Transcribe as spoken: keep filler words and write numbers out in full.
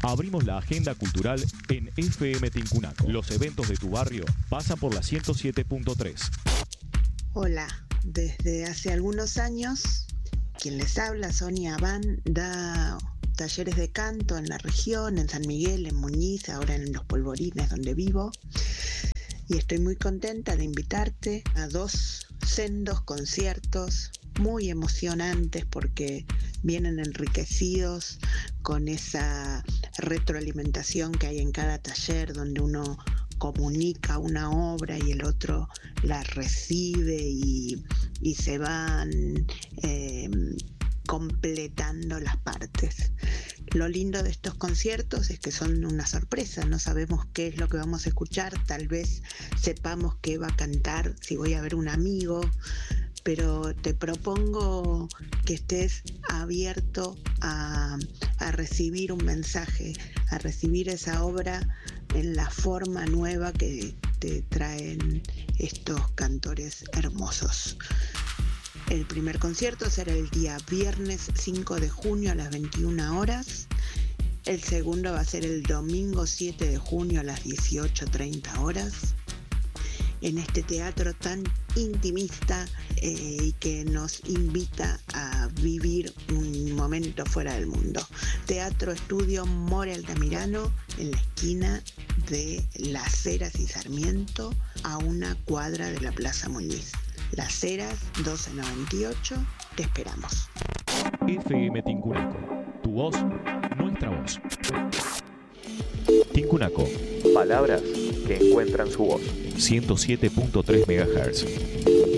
Abrimos la agenda cultural en F M Tincunaco. Los eventos de tu barrio pasan por la ciento siete punto tres. Hola, desde hace algunos años, quien les habla, Sonia Abán, da talleres de canto en la región, en San Miguel, en Muñiz, ahora en Los Polvorines, donde vivo. Y estoy muy contenta de invitarte a dos sendos conciertos muy emocionantes porque vienen enriquecidos con esa retroalimentación que hay en cada taller, donde uno comunica una obra y el otro la recibe y, y se van eh, completando las partes. Lo lindo de estos conciertos es que son una sorpresa, no sabemos qué es lo que vamos a escuchar, tal vez sepamos qué va a cantar si voy a ver un amigo, pero te propongo que estés abierto a, a recibir un mensaje, a recibir esa obra en la forma nueva que te traen estos cantores hermosos. El primer concierto será el día viernes cinco de junio a las veintiuna horas. El segundo va a ser el domingo siete de junio a las dieciocho treinta horas. En este teatro tan intimista eh, y que nos invita a vivir un momento fuera del mundo. Teatro Estudio More Altamirano, en la esquina de Las Heras y Sarmiento, a una cuadra de la Plaza Muñiz. Las Heras, doce noventa y ocho, te esperamos. F M Tincunaco, tu voz, nuestra voz. Tincunaco, palabras que encuentran su voz. ciento siete punto tres megahertz.